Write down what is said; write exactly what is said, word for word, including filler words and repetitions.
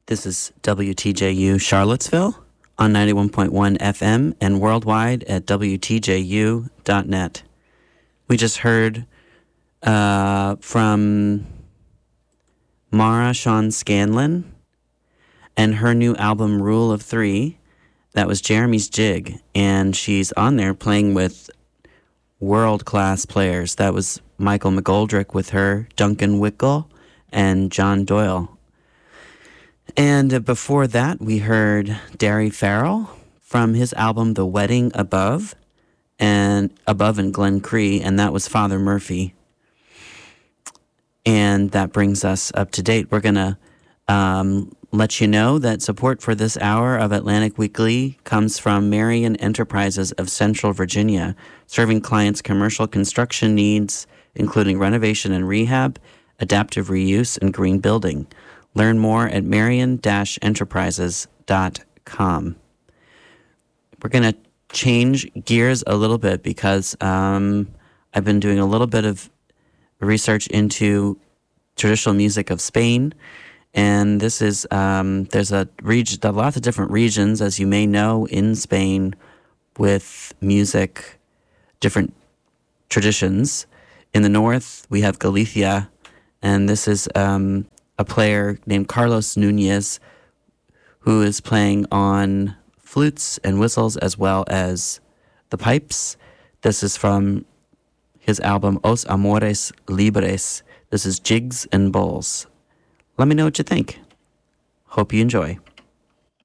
This is W T J U Charlottesville on ninety-one point one F M and worldwide at W T J U dot net. We just heard uh, from Mara Sean Scanlon and her new album Rule of Three. That was Jeremy's Jig, and she's on there playing with world-class players. That was Michael McGoldrick with her, Duncan Wickle, and John Doyle. And before that, we heard Derry Farrell from his album The Wedding Above, and Above in Glen Cree, and that was Father Murphy. And that brings us up to date. We're going to um, let you know that support for this hour of Atlantic Weekly comes from Marion Enterprises of Central Virginia, serving clients' commercial construction needs, including renovation and rehab, adaptive reuse, and green building. Learn more at marion dash enterprises dot com. We're going to change gears a little bit because um, I've been doing a little bit of research into traditional music of Spain. And this is, um, there's a region, lots of different regions, as you may know, in Spain with music, different traditions. In the north, we have Galicia, and this is um, a player named Carlos Nunez, who is playing on flutes and whistles as well as the pipes. This is from his album Os Amores Libres. This is Jigs and Bowls. Let me know what you think. Hope you enjoy.